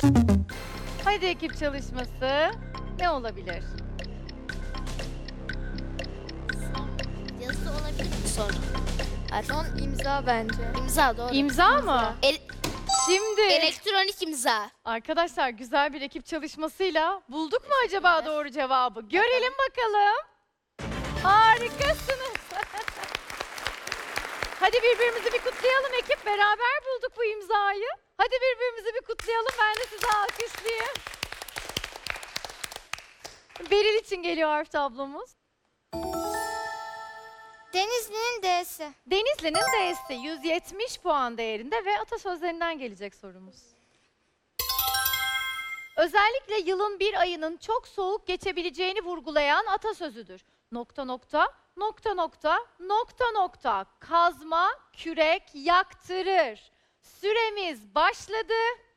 Hadi ekip çalışması. Ne olabilir? Yazılı olabilir mi soru? Son imza bence. İmza doğru. İmza mı? Şimdi Elektronik imza. arkadaşlar güzel bir ekip çalışmasıyla bulduk mu acaba doğru cevabı? Görelim bakalım. Harikasınız. Hadi birbirimizi bir kutlayalım ekip. Beraber bulduk bu imzayı. Hadi birbirimizi bir kutlayalım. Ben de size alkışlayayım. Beril için geliyor harf tablomuz. Denizli'nin D'si. Denizli'nin D'si 170 puan değerinde ve atasözlerinden gelecek sorumuz. Özellikle yılın bir ayının çok soğuk geçebileceğini vurgulayan atasözüdür. Nokta nokta, nokta nokta, nokta nokta. Kazma, kürek yaktırır. Süremiz başladı.